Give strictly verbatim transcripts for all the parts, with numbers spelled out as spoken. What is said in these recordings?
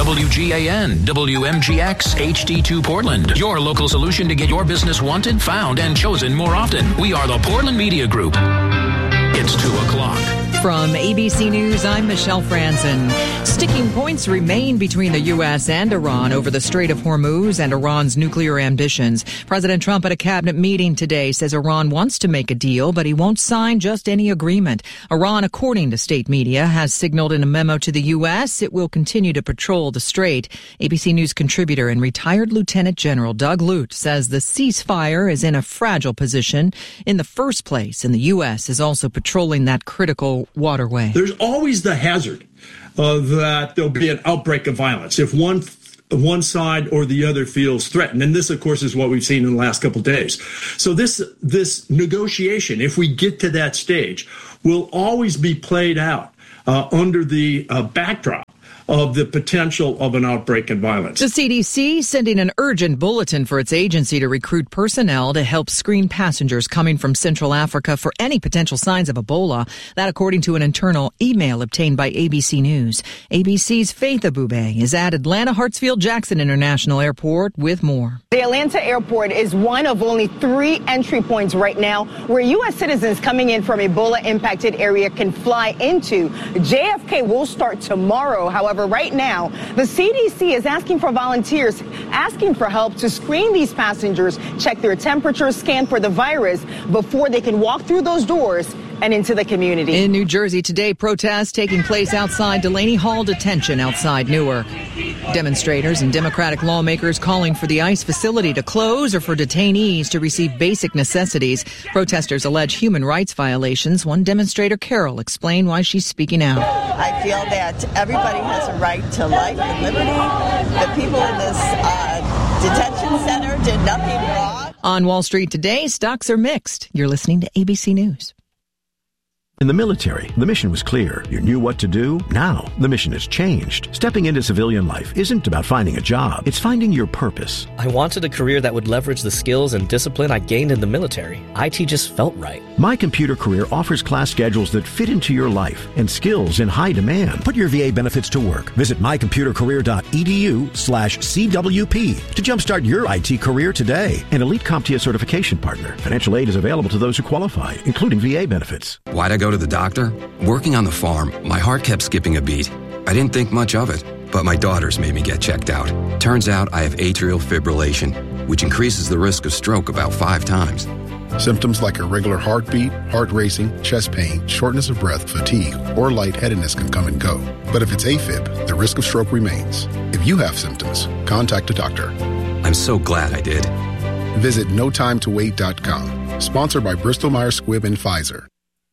W G A N, W M G X, H D two Portland. Your local solution to get your business wanted, found, and chosen more often. We are the Portland Media Group. It's two o'clock. From A B C News, I'm Michelle Franzen. Sticking points remain between the U S and Iran over the Strait of Hormuz and Iran's nuclear ambitions. President Trump at a cabinet meeting today says Iran wants to make a deal, but he won't sign just any agreement. Iran, according to state media, has signaled in a memo to the U S it will continue to patrol the strait. A B C News contributor and retired Lieutenant General Doug Lute says the ceasefire is in a fragile position in the first place, and the U S is also patrolling that critical waterway. There's always the hazard uh, that there'll be an outbreak of violence if one one side or the other feels threatened. And this, of course, is what we've seen in the last couple of days. So this this negotiation, if we get to that stage, will always be played out uh, under the uh, backdrop of the potential of an outbreak in violence. The C D C sending an urgent bulletin for its agency to recruit personnel to help screen passengers coming from Central Africa for any potential signs of Ebola. That according to an internal email obtained by A B C News. A B C's Faith Abube is at Atlanta Hartsfield-Jackson International Airport with more. The Atlanta airport is one of only three entry points right now where U S citizens coming in from Ebola-impacted area can fly into. J F K will start tomorrow. However, right now, the C D C is asking for volunteers, asking for help to screen these passengers, check their temperature, scan for the virus before they can walk through those doors and into the community. In New Jersey today, protests taking place outside Delaney Hall Detention outside Newark. Demonstrators and Democratic lawmakers calling for the ICE facility to close or for detainees to receive basic necessities. Protesters allege human rights violations. One demonstrator, Carol, explained why she's speaking out. I feel that everybody has a right to life and liberty. The people in this uh, detention center did nothing wrong. On Wall Street today, stocks are mixed. You're listening to A B C News. In the military, the mission was clear. You knew what to do. Now, the mission has changed. Stepping into civilian life isn't about finding a job. It's finding your purpose. I wanted a career that would leverage the skills and discipline I gained in the military. I T just felt right. My Computer Career offers class schedules that fit into your life and skills in high demand. Put your V A benefits to work. Visit mycomputercareer.edu slash CWP to jumpstart your I T career today. An elite CompTIA certification partner. Financial aid is available to those who qualify, including V A benefits. Why'd I go to the doctor? Working on the farm, my heart kept skipping a beat. I didn't think much of it, but my daughters made me get checked out. Turns out I have atrial fibrillation, which increases the risk of stroke about five times. Symptoms like irregular heartbeat, heart racing, chest pain, shortness of breath, fatigue, or lightheadedness can come and go. But if it's AFib, the risk of stroke remains. If you have symptoms, contact a doctor. I'm so glad I did. Visit no time to wait dot com. Sponsored by Bristol Myers Squibb and Pfizer.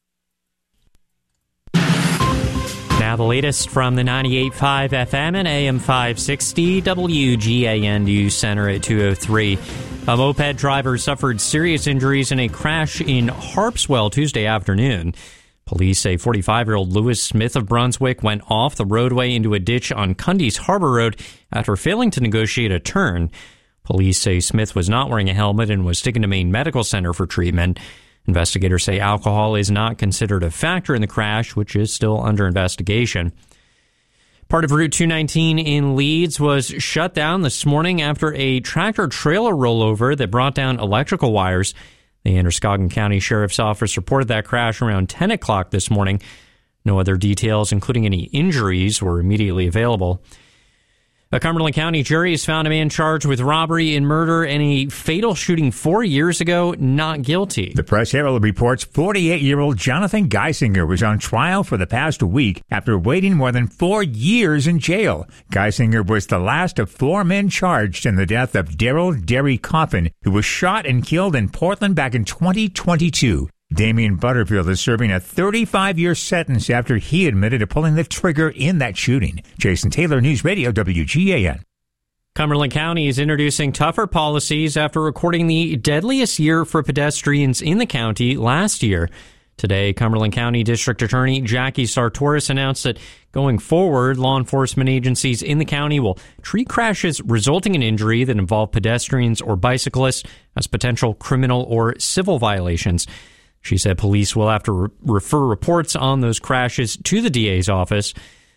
Now the latest from the ninety-eight point five F M and A M five sixty W G A N News Center at two oh three. A moped driver suffered serious injuries in a crash in Harpswell Tuesday afternoon. Police say forty-five-year-old Lewis Smith of Brunswick went off the roadway into a ditch on Cundy's Harbor Road after failing to negotiate a turn. Police say Smith was not wearing a helmet and was taken to Maine Medical Center for treatment. Investigators say alcohol is not considered a factor in the crash, which is still under investigation. Part of Route two nineteen in Leeds was shut down this morning after a tractor-trailer rollover that brought down electrical wires. The Androscoggin County Sheriff's Office reported that crash around ten o'clock this morning. No other details, including any injuries, were immediately available. A Cumberland County jury has found a man charged with robbery and murder in a fatal shooting four years ago not guilty. The Press Herald reports forty-eight-year-old Jonathan Geisinger was on trial for the past week after waiting more than four years in jail. Geisinger was the last of four men charged in the death of Daryl Derry Coffin, who was shot and killed in Portland back in twenty twenty-two. Damian Butterfield is serving a thirty-five-year sentence after he admitted to pulling the trigger in that shooting. Jason Taylor, News Radio, W G A N. Cumberland County is introducing tougher policies after recording the deadliest year for pedestrians in the county last year. Today, Cumberland County District Attorney Jackie Sartoris announced that going forward, law enforcement agencies in the county will treat crashes resulting in injury that involve pedestrians or bicyclists as potential criminal or civil violations. She said police will have to re- refer reports on those crashes to the D A's office.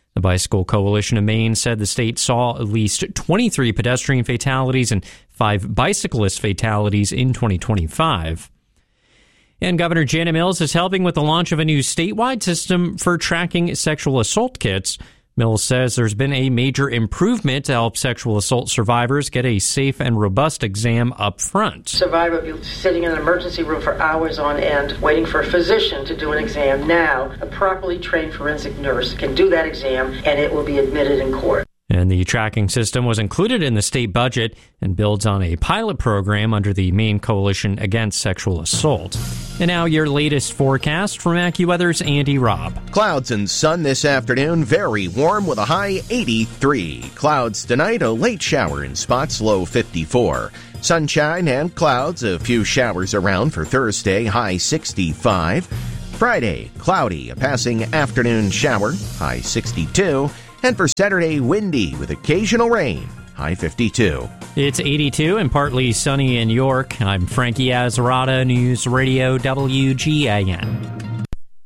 The Bicycle Coalition of Maine said the state saw at least twenty-three pedestrian fatalities and five bicyclist fatalities in twenty twenty-five. And Governor Janet Mills is helping with the launch of a new statewide system for tracking sexual assault kits. Mills says there's been a major improvement to help sexual assault survivors get a safe and robust exam up front. Survivor will be sitting in an emergency room for hours on end, waiting for a physician to do an exam. Now, a properly trained forensic nurse can do that exam, and it will be admitted in court. And the tracking system was included in the state budget and builds on a pilot program under the Maine Coalition Against Sexual Assault. And now your latest forecast from AccuWeather's Andy Robb. Clouds and sun this afternoon, very warm with a high eighty-three. Clouds tonight, a late shower in spots, low fifty-four. Sunshine and clouds, a few showers around for Thursday, high sixty-five. Friday, cloudy, a passing afternoon shower, high sixty-two. And for Saturday, windy with occasional rain, high fifty-two. It's eighty-two and partly sunny in York. I'm Frankie Azarata, News Radio W G A N.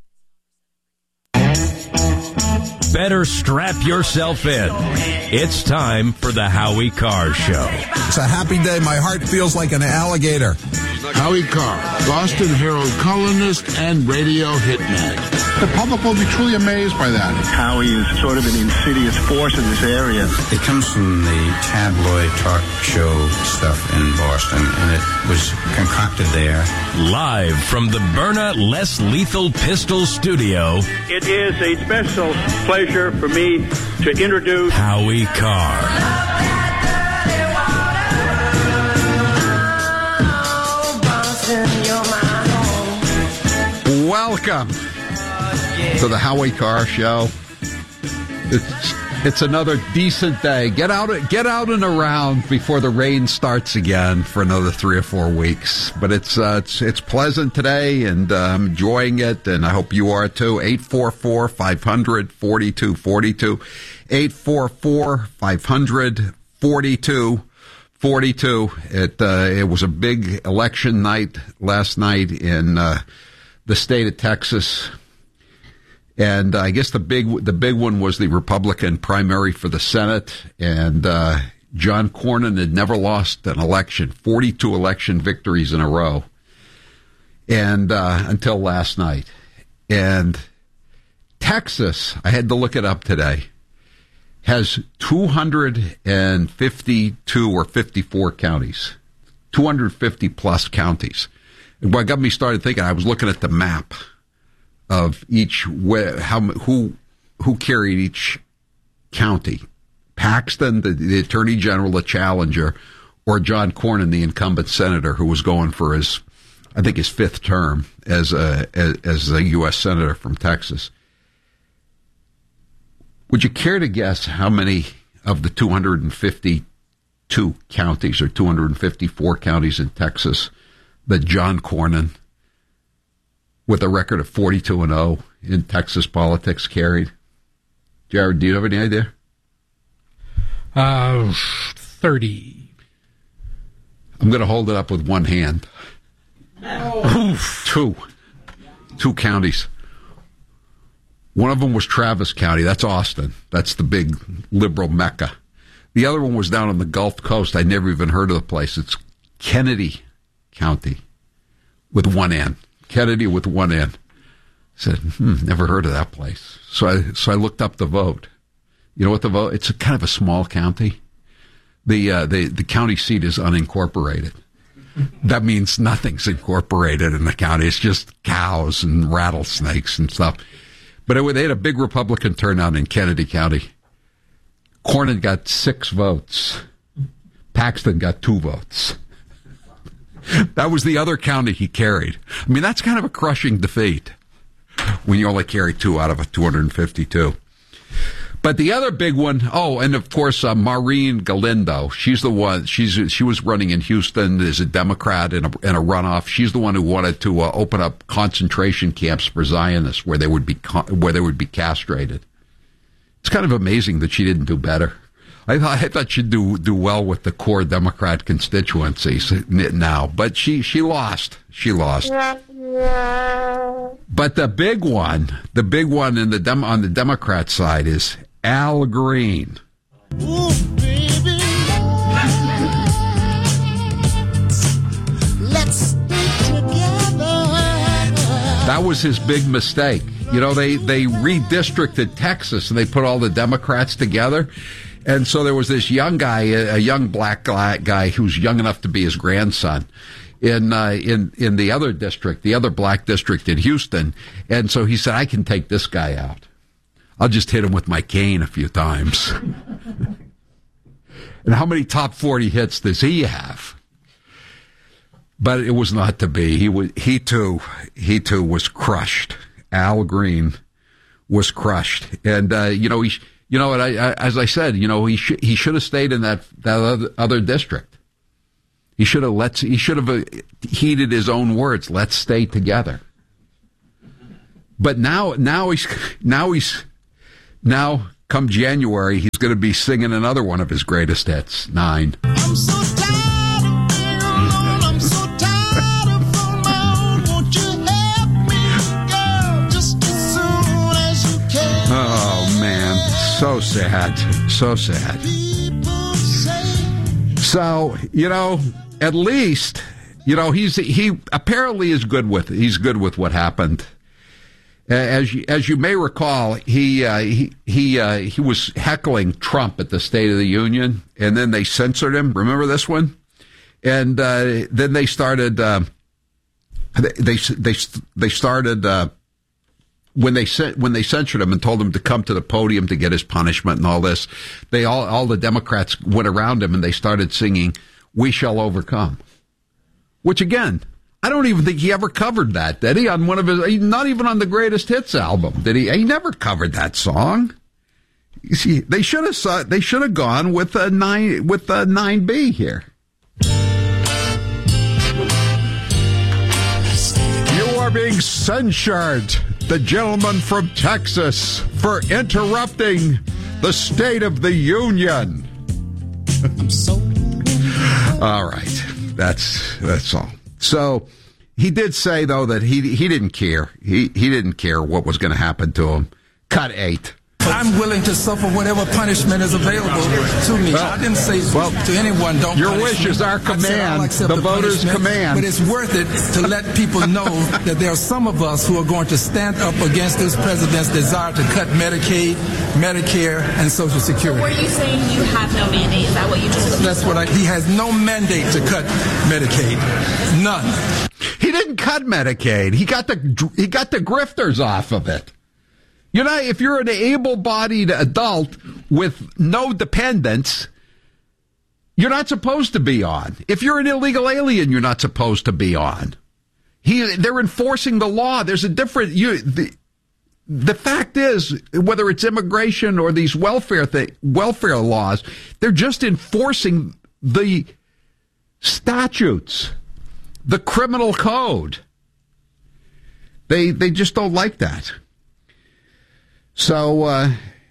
Better strap yourself in. It's time for the Howie Carr Show. It's a happy day. My heart feels like an alligator. Howie Carr, Boston Herald columnist and radio hitman. The public will be truly amazed by that. Howie is sort of an insidious force in this area. It comes from the tabloid talk show stuff in Boston, and it was concocted there. Live from the Byrna Less Lethal Pistol Studio, it is a special pleasure for me to introduce Howie Carr. Welcome to the Howie Carr Show. It's it's another decent day. Get out, get out and around before the rain starts again for another three or four weeks. But it's uh, it's it's pleasant today, and uh, I'm enjoying it, and I hope you are too. eight four four, five hundred, forty-two forty-two. eight four four, five hundred, forty-two forty-two. It uh, it was a big election night last night in Uh, the state of Texas, and uh, I guess the big the big one was the Republican primary for the Senate, and uh, John Cornyn had never lost an election, forty-two election victories in a row, and uh, until last night. And Texas, I had to look it up today, has two hundred fifty-two or fifty-four counties, two hundred fifty plus counties. And what got me started thinking, I was looking at the map of each, how who who carried each county. Paxton, the, the attorney general, the challenger, or John Cornyn, the incumbent senator who was going for his, I think, his fifth term as a, as, as a U S senator from Texas. Would you care to guess how many of the two hundred fifty-two counties or two hundred fifty-four counties in Texas that John Cornyn, with a record of forty-two and oh in Texas politics, carried? Jared, do you have any idea? Uh, thirty. I'm going to hold it up with one hand. Oh. Two. Two counties. One of them was Travis County. That's Austin. That's the big liberal mecca. The other one was down on the Gulf Coast. I never even heard of the place. It's Kennedy County with one N. Kennedy with one N. I said, hmm, never heard of that place. So I so I looked up the vote. You know what the vote? It's a kind of a small county. The uh, the the county seat is unincorporated. That means nothing's incorporated in the county. It's just cows and rattlesnakes and stuff. But it, they had a big Republican turnout in Kennedy County. Cornyn got six votes. Paxton got two votes. That was the other county he carried. I mean, that's kind of a crushing defeat when you only carry two out of a two hundred fifty-two. But the other big one, oh, and of course, uh, Maureen Galindo. She's the one, she's she was running in Houston as a Democrat in a, in a runoff. She's the one who wanted to uh, open up concentration camps for Zionists where they would be where they would be castrated. It's kind of amazing that she didn't do better. I thought, I thought she'd do do well with the core Democrat constituencies now, but she, she lost. She lost. But the big one, the big one in the Dem- on the Democrat side is Al Green. Ooh, baby, let's stay together. That was his big mistake. You know, they, they redistricted Texas and they put all the Democrats together. And so there was this young guy, a young black guy who's young enough to be his grandson in, uh, in, in the other district, the other black district in Houston. And so he said, I can take this guy out. I'll just hit him with my cane a few times. And how many top forty hits does he have? But it was not to be. He was, he too, he too was crushed. Al Green was crushed. And, uh, you know, he, you know, I, I, as I said, you know, he should, he should have stayed in that, that other, other district. He should have let, he should have uh, heeded his own words. Let's stay together. But now, now he's, now he's, now come January, he's going to be singing another one of his greatest hits, Nine. I'm so tired of being alone. I'm so tired of falling alone. Won't you help me, girl, just as soon as you can? Oh, man. So sad. So sad. So, you know, at least, you know, he's, he apparently is good with, he's good with what happened. As you, as you may recall, he uh, he he uh, he was heckling Trump at the State of the Union, and then they censored him. Remember this one? And uh, then they started uh, they they they started uh, when they when they censored him and told him to come to the podium to get his punishment and all this. They all all the Democrats went around him and they started singing "We Shall Overcome," which again, I don't even think he ever covered that, did he? On one of his, not even on the Greatest Hits album, did he? He never covered that song. You see, they should have they should have gone with a nine with a nine B here. You are being censured, the gentleman from Texas, for interrupting the State of the Union. I'm so. All right, that's that's all. So he did say, though, that he he didn't care. He he didn't care what was going to happen to him. Cut eight. I'm willing to suffer whatever punishment is available to me. Well, I didn't say well, to anyone, don't your punish wish me. is our command, the, the voters' command. But it's worth it to let people know that there are some of us who are going to stand up against this president's desire to cut Medicaid, Medicare, and Social Security. Were you saying you have no mandate? Is that what you just said? That's what I, he has no mandate to cut Medicaid. None. He didn't cut Medicaid. He got the he got the grifters off of it. You know, if you're an able-bodied adult with no dependents, you're not supposed to be on. If you're an illegal alien, you're not supposed to be on. He, they're enforcing the law. There's a different. You, the, the fact is, whether it's immigration or these welfare th- welfare laws, they're just enforcing the statutes, the criminal code. They they just don't like that. So, uh,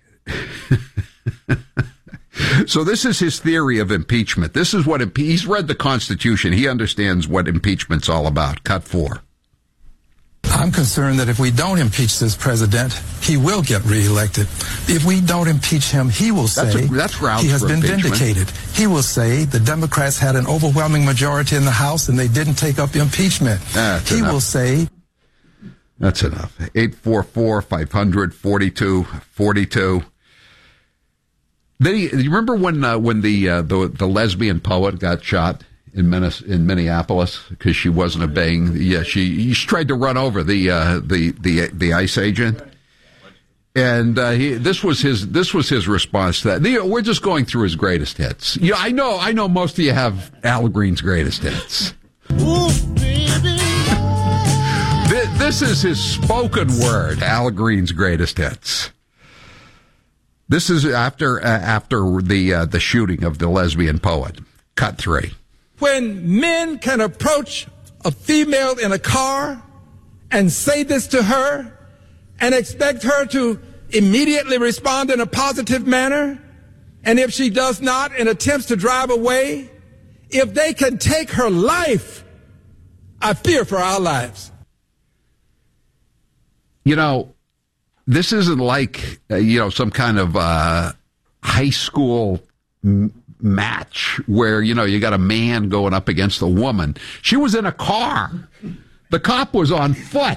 so this is his theory of impeachment. This is what impe- he's read the Constitution. He understands what impeachment's all about. Cut four. I'm concerned that if we don't impeach this president, he will get reelected. If we don't impeach him, he will say that's, a, that's grounds he has for been impeachment. vindicated. He will say the Democrats had an overwhelming majority in the House and they didn't take up impeachment. That's he enough. will say... That's enough. eight four four, five hundred, forty-two forty-two. Then he, you remember when uh, when the, uh, the the lesbian poet got shot in Minnes- in Minneapolis because she wasn't obeying? Yeah, she, she tried to run over the uh, the the the ICE agent, and uh, he, this was his this was his response to that. The, we're just going through his greatest hits. Yeah, I know I know most of you have Al Green's greatest hits. Ooh, baby. This is his spoken word, Al Green's greatest hits. This is after uh, after the uh, the shooting of the lesbian poet. Cut three. When men can approach a female in a car and say this to her and expect her to immediately respond in a positive manner, and if she does not and attempts to drive away, if they can take her life, I fear for our lives. You know, this isn't like, uh, you know, some kind of uh, high school m- match where, you know, you got a man going up against a woman. She was in a car. The cop was on foot.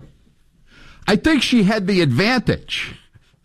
I think she had the advantage.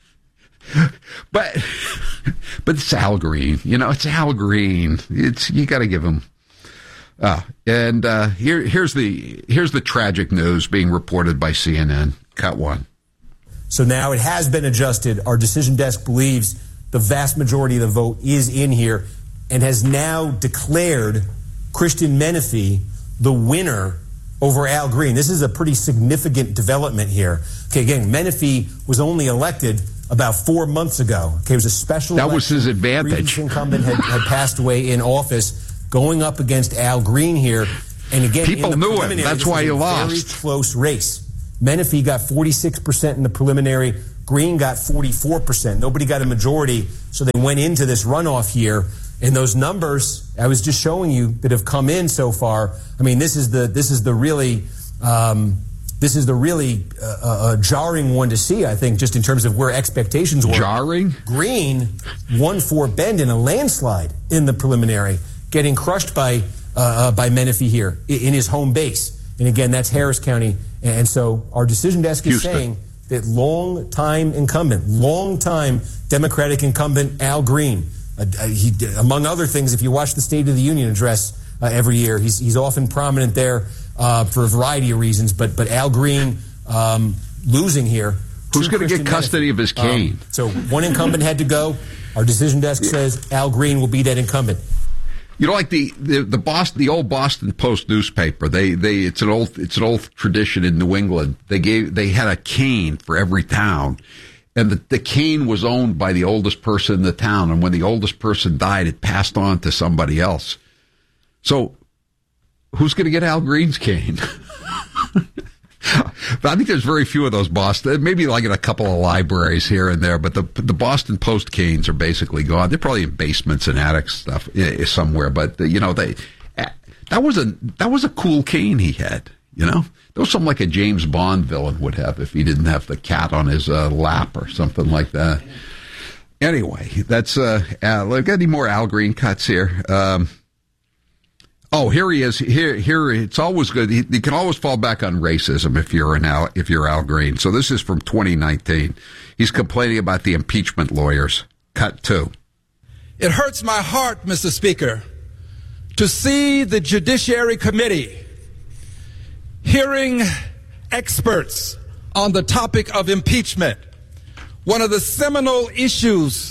But but it's Al Green. You know, it's Al Green. It's you got to give him. Uh, and uh, here here's the here's the tragic news being reported by C N N. Cut one. So now it has been adjusted. Our decision desk believes the vast majority of the vote is in here and has now declared Christian Menefee the winner over Al Green. This is a pretty significant development here. Okay, again, Menefee was only elected about four months ago. Okay, it was a special That election. was his advantage. Previous incumbent had, had passed away in office, going up against Al Green here. And again, people in the knew him. preliminary, That's this why was he a lost. Very close race. Menefee got forty-six percent in the preliminary. Green got forty-four percent. Nobody got a majority, so they went into this runoff here. And those numbers I was just showing you that have come in so far. I mean, this is the this is the really um, this is the really uh, uh, jarring one to see. I think just in terms of where expectations were. Jarring. Green won Fort Bend in a landslide in the preliminary, getting crushed by uh, uh, by Menefee here in his home base. And again, that's Harris County. And so our decision desk is Houston. saying that long-time incumbent, long-time Democratic incumbent Al Green, uh, uh, he, among other things, if you watch the State of the Union address uh, every year, he's, he's often prominent there uh, for a variety of reasons. But, but Al Green um, losing here. Who's going to get custody Menefee. of his cane? Um, so one incumbent had to go. Our decision desk yeah. says Al Green will be that incumbent. You know, like the, the, the Boston, the old Boston Post newspaper, they, they, it's an old, it's an old tradition in New England. They gave, they had a cane for every town. And the, the cane was owned by the oldest person in the town. And when the oldest person died, it passed on to somebody else. So who's going to get Al Green's cane? But I think there's very few of those Boston, maybe like in a couple of libraries here and there, but the the Boston Post canes are basically gone. They're probably in basements and attics stuff somewhere, but you know, they, that was a, that was a cool cane he had, you know, that was something like a James Bond villain would have if he didn't have the cat on his uh, lap or something like that. Anyway, that's, uh, Al, got any more Al Green cuts here? Um, Oh, here he is. Here, here. It's always good. He, you can always fall back on racism if you're an Al, if you're Al Green. So this is from twenty nineteen. He's complaining about the impeachment lawyers. Cut two. It hurts my heart, Mister Speaker, to see the Judiciary Committee hearing experts on the topic of impeachment, one of the seminal issues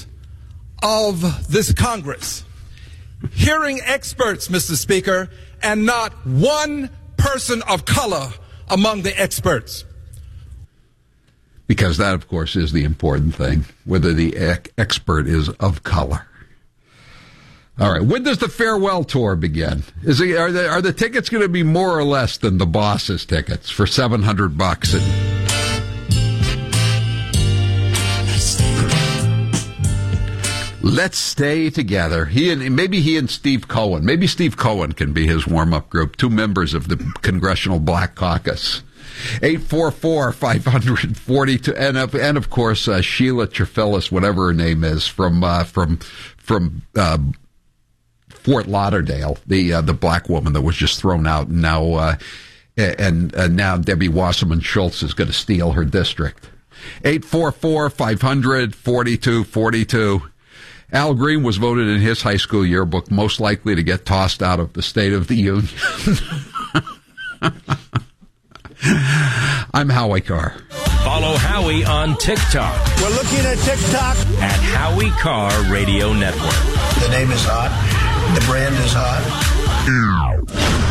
of this Congress. Hearing experts, Mister Speaker, and not one person of color among the experts. Because that, of course, is the important thing, whether the ec- expert is of color. All right. When does the farewell tour begin? Is it, are, the, are the tickets going to be more or less than the boss's tickets for seven hundred bucks? And let's stay together. He and maybe he and Steve Cohen. Maybe Steve Cohen can be his warm-up group. Two members of the Congressional Black Caucus. eight four four, five four two. And of, and of course, uh, Sheila Trefelis, whatever her name is, from uh, from from uh, Fort Lauderdale, the uh, the black woman that was just thrown out. And now, uh, and uh, now Debbie Wasserman Schultz is going to steal her district. eight four four, five four two, four two. Al Green was voted in his high school yearbook most likely to get tossed out of the State of the Union. I'm Howie Carr. Follow Howie on TikTok. We're looking at TikTok. At Howie Carr Radio Network. The name is hot. The brand is hot.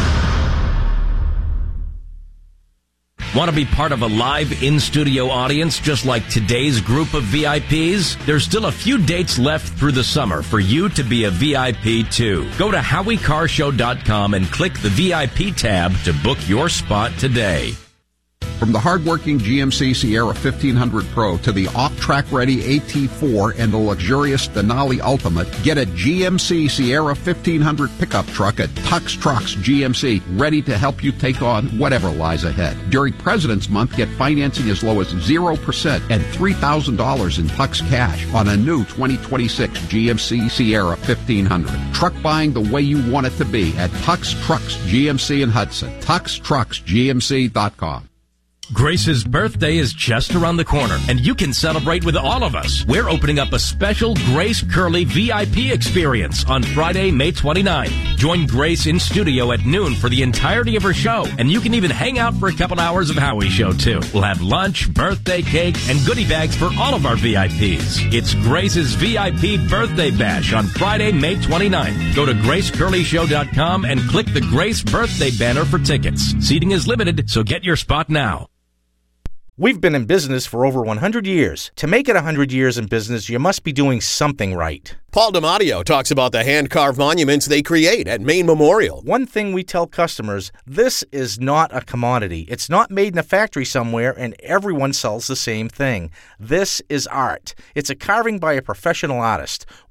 Want to be part of a live in-studio audience just like today's group of V I Ps? There's still a few dates left through the summer for you to be a V I P too. Go to howie carr show dot com and click the V I P tab to book your spot today. From the hardworking G M C Sierra fifteen hundred Pro to the off-track ready A T four and the luxurious Denali Ultimate, get a G M C Sierra fifteen hundred pickup truck at Tux Trucks G M C, ready to help you take on whatever lies ahead. During President's Month, get financing as low as zero percent and three thousand dollars in Tux cash on a new twenty twenty-six G M C Sierra fifteen hundred. Truck buying the way you want it to be at Tux Trucks G M C in Hudson. Tux Trucks G M C dot com. Grace's birthday is just around the corner, and you can celebrate with all of us. We're opening up a special Grace Curley V I P experience on Friday, May twenty-ninth. Join Grace in studio at noon for the entirety of her show, and you can even hang out for a couple hours of Howie's show, too. We'll have lunch, birthday cake, and goodie bags for all of our V I Ps. It's Grace's V I P Birthday Bash on Friday, May twenty-ninth. Go to grace curley show dot com and click the Grace Birthday banner for tickets. Seating is limited, so get your spot now. We've been in business for over one hundred years. To make it one hundred years in business, you must be doing something right. Paul DiMatteo talks about the hand-carved monuments they create at Maine Memorial. One thing we tell customers, this is not a commodity. It's not made in a factory somewhere and everyone sells the same thing. This is art. It's a carving by a professional artist.